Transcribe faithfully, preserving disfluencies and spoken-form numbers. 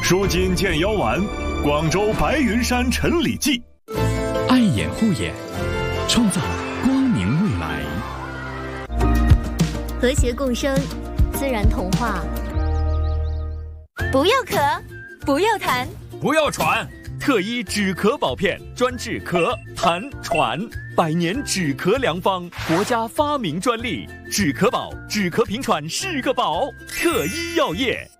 舒筋健腰丸，广州白云山陈李济。 爱眼护眼，创造光明未来。 和谐共生，自然童话。不要咳，不要痰， 不要喘。特医止咳宝片，专治咳、痰、喘，百年止咳良方，国家发明专利。止咳宝，止咳平喘是个宝。特医药业。